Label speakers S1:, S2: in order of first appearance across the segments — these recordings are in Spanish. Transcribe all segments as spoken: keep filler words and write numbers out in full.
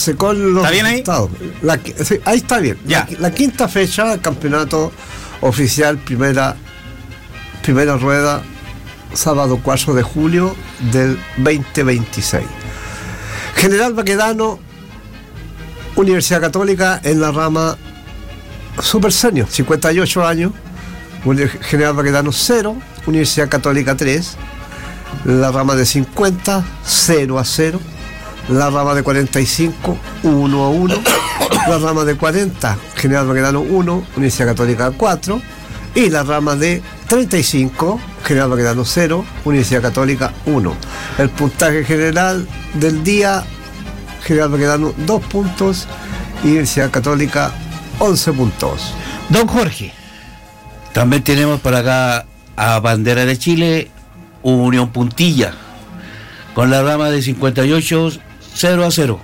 S1: once con los
S2: ¿Está bien ahí?
S1: resultados. La, sí, ahí está bien.
S2: Ya.
S1: La, la quinta fecha del campeonato oficial, primera, primera rueda, sábado cuatro de julio del veinte veintiséis. General Baquedano, Universidad Católica en la rama Super Senior, cincuenta y ocho años. General Baquedano cero, Universidad Católica tres. La rama de cincuenta, cero a cero. La rama de cuarenta y cinco, uno a uno. La rama de cuarenta, General Baquedano uno, Universidad Católica cuatro. Y la rama de treinta y cinco, General Baquedano cero, Universidad Católica uno. El puntaje general del día, General Baquedano dos puntos y Universidad Católica once puntos.
S2: Don Jorge.
S3: También tenemos por acá a Bandera de Chile, Unión Puntilla, con la rama de cincuenta y ocho, cero a cero.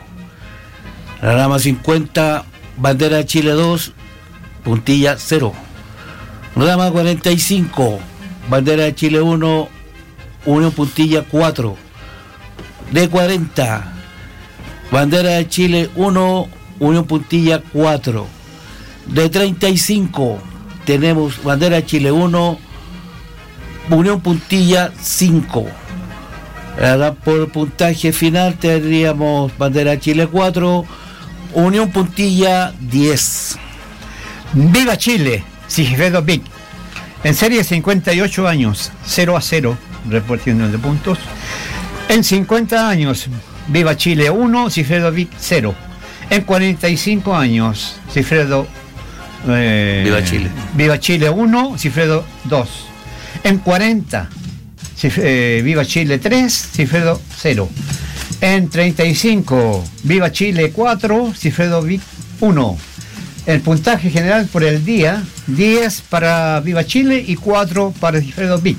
S3: La rama cincuenta, Bandera de Chile dos, Puntilla cero. Rama cuarenta y cinco, Bandera de Chile uno, Unión Puntilla cuatro. De cuarenta, Bandera de Chile uno, Unión Puntilla cuatro. De treinta y cinco, tenemos Bandera de Chile uno, Unión Puntilla cinco. Ahora, por puntaje final tendríamos Bandera de Chile cuatro, Unión Puntilla diez.
S2: Viva Chile, Sigifredo Vic. En serie cincuenta y ocho años, cero a cero, repartición de puntos. En cincuenta años, Viva Chile uno, Sigifredo Vic cero. En cuarenta y cinco años, Sigifredo eh,
S3: Viva Chile.
S2: Viva Chile uno, Sigifredo dos. En cuarenta, eh, Viva Chile tres, Sigifredo cero. En treinta y cinco, Viva Chile cuatro, Sigifredo Vic uno. El puntaje general por el día, diez para Viva Chile y cuatro para Sigifredo Vic.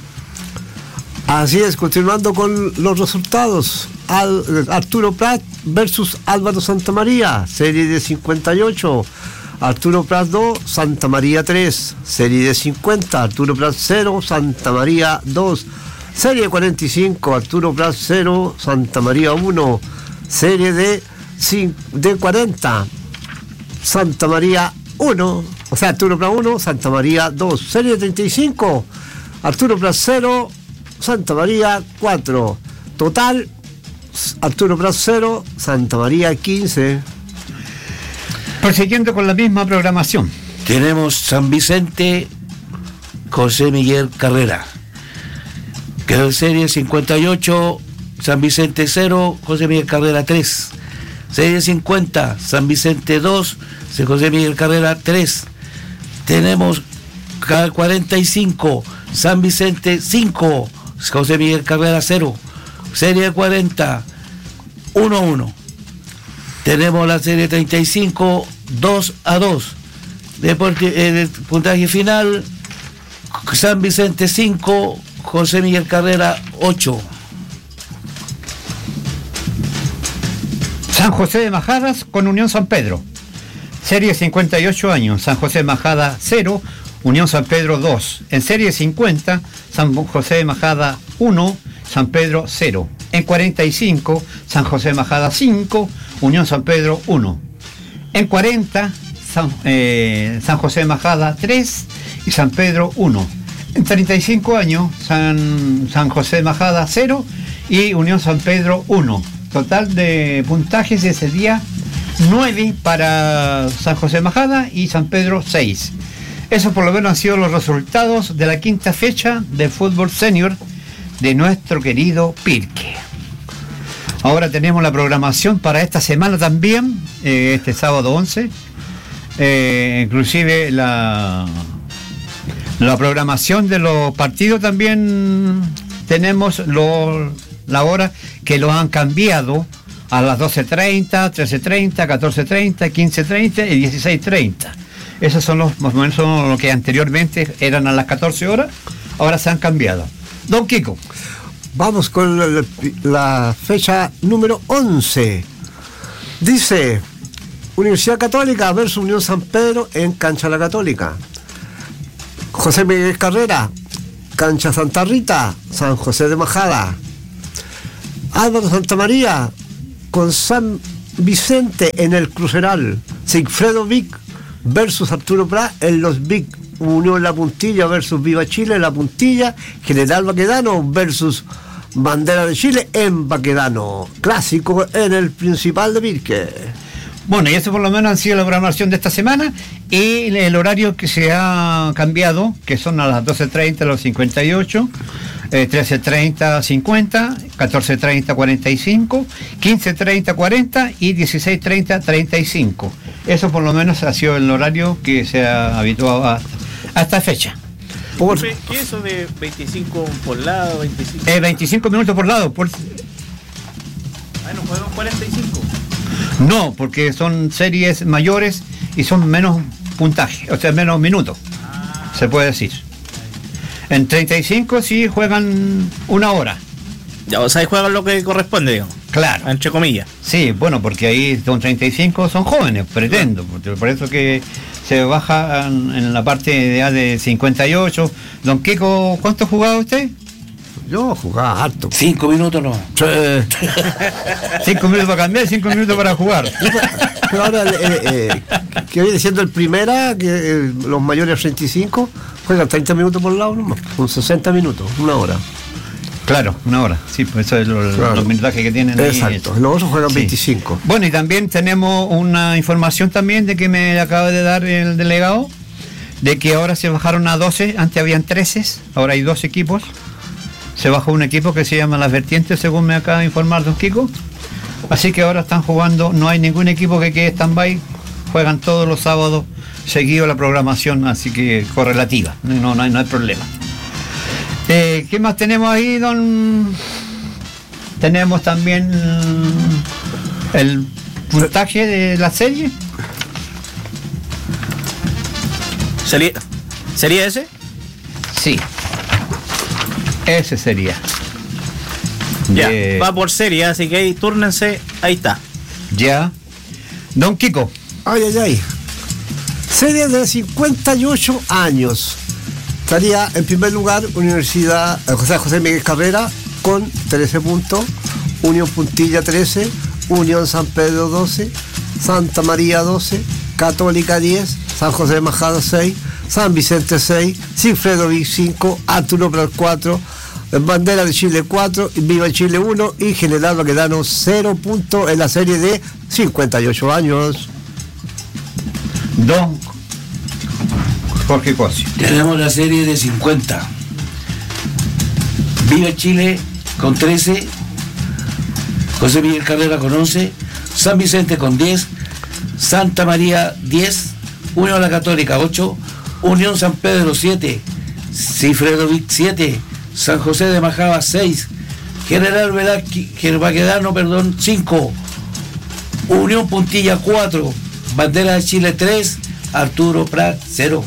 S1: Así es, continuando con los resultados. Al, Arturo Prat versus Álvaro Santamaría, serie de cincuenta y ocho. Arturo Prat dos, Santamaría tres. Serie de cincuenta, Arturo Prat cero, Santamaría dos. Serie de cuarenta y cinco, Arturo Prat cero, Santamaría uno. Serie de, de cuarenta, Santamaría uno. O sea, Arturo Prat uno, Santamaría dos. Serie de treinta y cinco, Arturo Prat cero, Santamaría cuatro. Total, Arturo Prat cero, Santamaría quince.
S2: Prosiguiendo con la misma programación.
S3: Tenemos San Vicente, José Miguel Carrera. Quedó en serie cincuenta y ocho, San Vicente cero, José Miguel Carrera tres. Serie cincuenta, San Vicente dos, José Miguel Carrera tres. Tenemos cuarenta y cinco, San Vicente cinco, José Miguel Carrera cero. Serie cuarenta, uno a uno. Tenemos la serie treinta y cinco, dos a dos. Deporte, eh, puntaje final, San Vicente cinco, José Miguel Carrera ocho.
S2: San José de Majadas con Unión San Pedro. Serie cincuenta y ocho años, San José de Majada cero, Unión San Pedro dos. En serie cincuenta, San José de Majada uno, San Pedro cero. En cuarenta y cinco, San José de Majada cinco, Unión San Pedro uno. En cuarenta, San, eh, San José de Majada tres y San Pedro uno. En treinta y cinco años, San, San José de Majada cero y Unión San Pedro uno. Total de puntajes ese día, nueve para San José de Majada y San Pedro seis. Esos por lo menos han sido los resultados de la quinta fecha del fútbol senior de nuestro querido Pirque. Ahora tenemos la programación para esta semana también, eh, este sábado once. Eh, inclusive la, la programación de los partidos también tenemos lo, la hora que los han cambiado a las doce treinta, trece treinta, catorce treinta, quince treinta y dieciséis treinta. Esos son los más o menos son lo que anteriormente eran a las catorce horas, ahora se han cambiado. Don Kiko.
S1: Vamos con la, la fecha número once. Dice Universidad Católica versus Unión San Pedro en Cancha La Católica. José Miguel Carrera, Cancha Santa Rita, San José de Majada. Álvaro Santamaría con San Vicente en el Cruceral, Sigfredo Vic versus Arturo Prat en los Vic, Unión La Puntilla versus Viva Chile en La Puntilla, General Baquedano versus Bandera de Chile en Baquedano, clásico en el Principal de Pirque.
S2: Bueno, y eso por lo menos ha sido la programación de esta semana, y el horario que se ha cambiado, que son a las doce treinta los cincuenta y ocho, eh, trece treinta cincuenta, catorce treinta cuarenta y cinco, quince treinta cuarenta y dieciséis treinta treinta y cinco. Eso por lo menos ha sido el horario que se ha habituado a, a esta fecha.
S4: Por... ¿Qué es eso de veinticinco por lado? veinticinco,
S2: eh, veinticinco minutos por lado. Por...
S4: Ah, ¿no juegan cuarenta y cinco?
S2: No, porque son series mayores y son menos puntaje, o sea, menos minutos, ah. se puede decir. En treinta y cinco sí juegan una hora.
S4: Ya, o sea, juegan lo que corresponde, digamos.
S2: Claro.
S4: Entre comillas.
S2: Sí, bueno, porque ahí son treinta y cinco, son jóvenes, pretendo. Por eso que se baja en, en la parte de edad de cincuenta y ocho. Don Kiko, ¿cuánto jugaba usted?
S1: Yo jugaba harto.
S3: Cinco minutos no.
S1: Sí.
S2: Cinco minutos para cambiar y cinco minutos para jugar.
S1: Pero ahora, eh, eh, que viene siendo el primera, que eh, los mayores treinta y cinco juegan treinta minutos por lado, ¿no? Con sesenta minutos, una hora.
S2: Claro, una hora, sí, pues eso es lo, claro. Los minutajes que tienen.
S1: Exacto, ahí. Los otros juegan sí. veinticinco.
S2: Bueno, y también tenemos una información también de que me acaba de dar el delegado, de que ahora se bajaron a doce, antes habían trece, ahora hay dos equipos. Se bajó un equipo que se llama Las Vertientes, según me acaba de informar don Kiko. Así que ahora están jugando, no hay ningún equipo que quede stand-by, juegan todos los sábados seguido la programación, así que correlativa, no, no, hay, no hay problema. Eh, ¿Qué más tenemos ahí, don? Tenemos también el puntaje de la serie.
S4: ¿Sería, ¿sería ese?
S2: Sí. Ese sería.
S4: Ya,
S2: de...
S4: va por serie, así que ahí túrnense, ahí está.
S2: Ya. Don Kiko.
S1: Ay, ay, ay. Serie de cincuenta y ocho años. Estaría en primer lugar Universidad José José Miguel Carrera con trece puntos, Unión Puntilla trece, Unión San Pedro doce, Santa María doce, Católica diez, San José de Majada seis, San Vicente seis, Sigfredo Vic cinco, Arturo Prat cuatro, Bandera de Chile cuatro, Viva Chile uno y General Baquedano cero puntos en la serie de cincuenta y ocho años.
S2: Don Jorge Cosio.
S3: Tenemos la serie de cincuenta. Viva Chile con trece, José Miguel Carrera con once, San Vicente con diez, Santa María diez, Unión La Católica ocho, Unión San Pedro siete, Sigfredo Vic siete, San José de Majada seis, General Velázquez, Baquedano, perdón, cinco, Unión Puntilla cuatro, Bandera de Chile tres, Arturo Prat cero.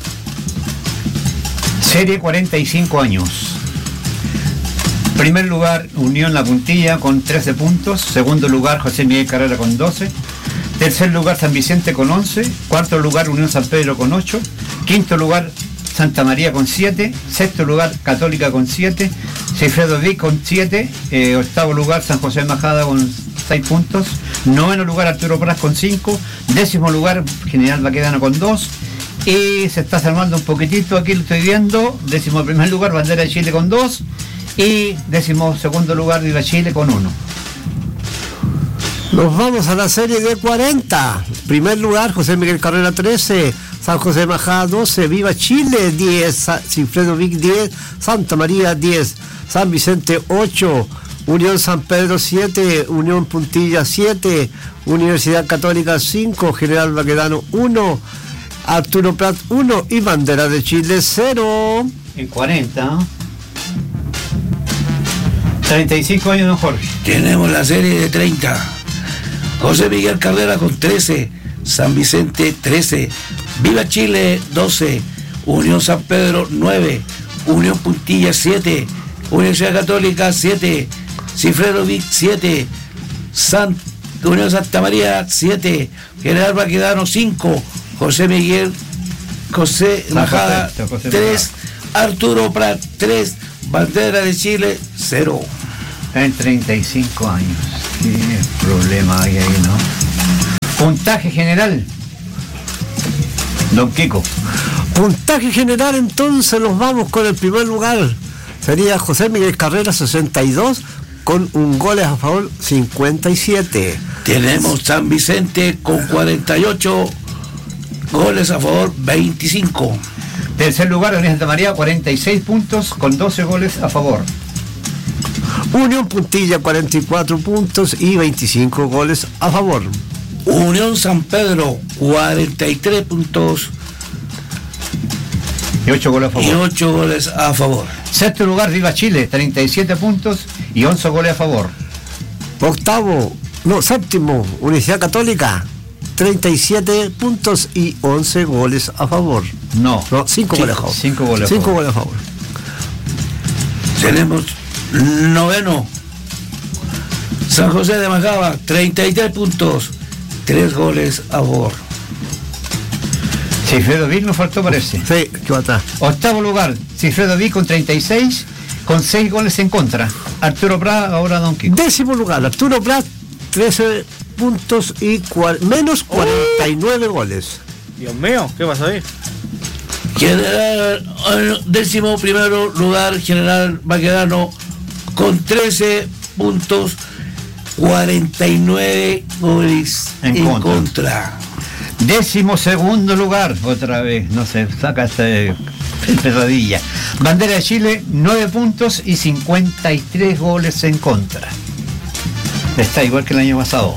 S2: Serie cuarenta y cinco años. Primer lugar, Unión La Puntilla con trece puntos. Segundo lugar, José Miguel Carrera con doce. Tercer lugar, San Vicente con once. Cuarto lugar, Unión San Pedro con ocho. Quinto lugar, Santa María con siete. Sexto lugar, Católica con siete. Sigfredo Vic con siete. Eh, octavo lugar, San José de Majada con seis puntos. Noveno lugar, Arturo Prat con cinco. Décimo lugar, General Baquedano con dos. Y se está salvando un poquitito, aquí lo estoy viendo. Décimo primer lugar, Bandera de Chile con dos. Y décimo segundo lugar, Viva Chile con uno.
S1: Nos vamos a la serie de cuarenta. Primer lugar, José Miguel Carrera trece, San José de Majada doce, Viva Chile diez, Sigfredo Vic diez, Santa María diez, San Vicente ocho, Unión San Pedro siete, Unión Puntilla siete, Universidad Católica cinco, General Baquedano uno, Arturo Prat uno y Bandera de Chile cero.
S2: En cuarenta. treinta y cinco años, don Jorge.
S3: Tenemos la serie de treinta. José Miguel Carrera con trece, San Vicente trece, Viva Chile doce, Unión San Pedro nueve, Unión Puntilla siete, Universidad Católica siete, Sigfredo Vic siete, San, Unión Santa María siete, General Baquedano cinco, José Miguel José Majada tres, Arturo Prat tres, Bandera de Chile cero.
S2: En treinta y cinco años. ¿Qué problema hay ahí, no? Puntaje general. Don Kiko.
S1: Puntaje general, entonces nos vamos con el primer lugar. Sería José Miguel Carrera, sesenta y dos, con un goles a favor, cincuenta y siete.
S3: Tenemos San Vicente con cuarenta y ocho, goles a favor, veinticinco.
S2: Tercer lugar, Unión Santa María, cuarenta y seis puntos, con doce goles a favor.
S1: Unión Puntilla, cuarenta y cuatro puntos y veinticinco goles a favor.
S3: Unión San Pedro, cuarenta y tres puntos
S2: y ocho goles a favor.
S3: Y ocho goles a favor.
S2: Sexto lugar, Viva Chile, treinta y siete puntos y once goles a favor.
S1: Octavo, no, séptimo, Universidad Católica, treinta y siete puntos y once goles a favor.
S2: No,
S1: no cinco goles a favor.
S2: cinco goles a
S1: cinco
S2: favor.
S1: goles a favor.
S3: Tenemos noveno, San José de Majaba, treinta y tres puntos, tres goles a favor.
S2: Cifredo Vic nos faltó, parece.
S1: Sí, que va atrás.
S2: Octavo lugar, Cifredo Vic con treinta y seis, con seis goles en contra. Arturo Prat, ahora Don Kiko.
S1: Décimo lugar, Arturo Prat, trece puntos y cual, menos cuarenta y nueve oh. goles.
S4: Dios mío, ¿qué pasó ahí?
S3: General, décimo primero lugar, General Baquedano, con trece puntos, cuarenta y nueve goles en, en contra. contra.
S2: Décimo segundo lugar, otra vez, no se saca esta pesadilla. Bandera de Chile, nueve puntos y cincuenta y tres goles en contra. Está igual que el año pasado.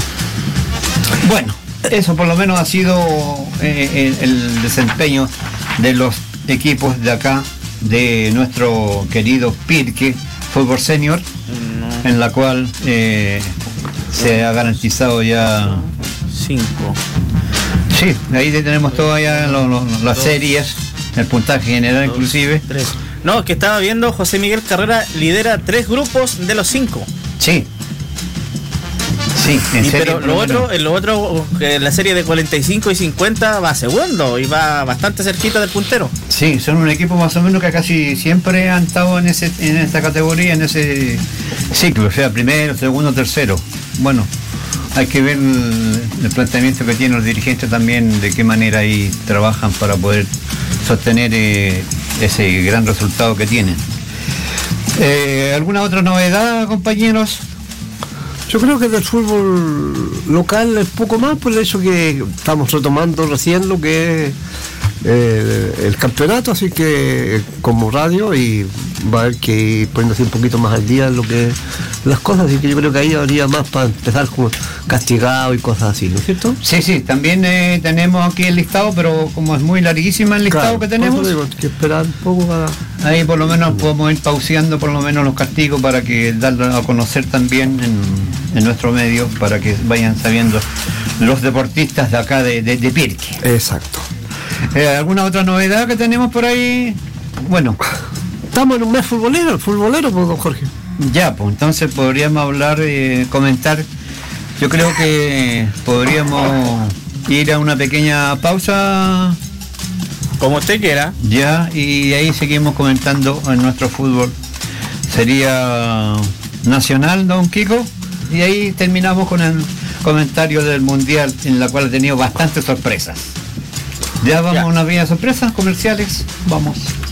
S2: Bueno, eso por lo menos ha sido eh, el, el desempeño de los equipos de acá, de nuestro querido Pirque Fútbol Senior, no. en la cual eh, se ha garantizado ya
S4: cinco.
S2: Sí, ahí tenemos todavía lo, lo, las dos, series, el puntaje general dos, inclusive.
S4: Tres. No, es que estaba viendo, José Miguel Carrera lidera tres grupos de los cinco.
S2: Sí. Sí, en
S4: y
S2: serie,
S4: pero lo otro, en lo otro, eh, la serie de cuarenta y cinco y cincuenta va segundo y va bastante cerquita del puntero.
S2: Sí, son un equipo más o menos que casi siempre han estado en ese, en esta categoría, en ese ciclo, o sea, primero, segundo, tercero. Bueno, hay que ver el, el planteamiento que tienen los dirigentes también, de qué manera ahí trabajan para poder sostener eh, ese gran resultado que tienen. Eh, ¿Alguna otra novedad, compañeros?
S1: Yo creo que del fútbol local es poco más, por el hecho que estamos retomando recién lo que es eh, el campeonato, así que como radio y va a haber que ir poniéndose un poquito más al día en lo que las cosas, así que yo creo que ahí habría más para empezar como castigado y cosas así, ¿no es cierto?
S2: Sí, sí, también eh, tenemos aquí el listado, pero como es muy larguísima el listado, claro, que tenemos,
S1: digo, hay que esperar un poco para...
S2: Ahí por lo menos podemos ir pauseando por lo menos los castigos para que darlo a conocer también en, en nuestro medio, para que vayan sabiendo los deportistas de acá de, de, de Pirque.
S1: Exacto.
S2: Eh, ¿Alguna otra novedad que tenemos por ahí? Bueno,
S1: estamos en un mes futbolero, futbolero, pues, don Jorge.
S2: Ya, pues entonces podríamos hablar, eh, comentar. Yo creo que podríamos ir a una pequeña pausa.
S4: Como usted quiera.
S2: Ya, y ahí seguimos comentando en nuestro fútbol. Sería nacional, don Kiko. Y ahí terminamos con el comentario del Mundial, en la cual ha tenido bastantes sorpresas. Ya vamos ya. a unas pequeñas sorpresas comerciales. Vamos.